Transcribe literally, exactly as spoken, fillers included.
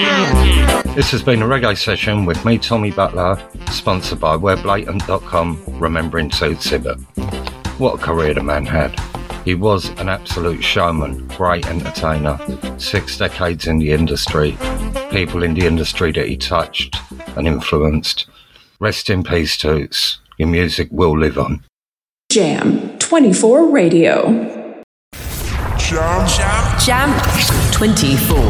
This has been a reggae session with me, Tommy Butler, sponsored by web blatant dot com, remembering Sue Sibbott. What a career the man had. He was an absolute showman, great entertainer, six decades in the industry, people in the industry that he touched and influenced. Rest in peace, Toots. Your music will live on. Jam twenty-four Radio. Jam. Jam. Jam twenty-four.